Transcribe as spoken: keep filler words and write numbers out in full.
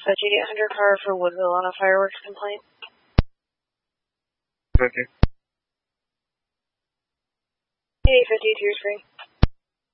dispatch eighty-eight hundred car for Woodville on a fireworks complaint. Okay. eighty fifty, tears free.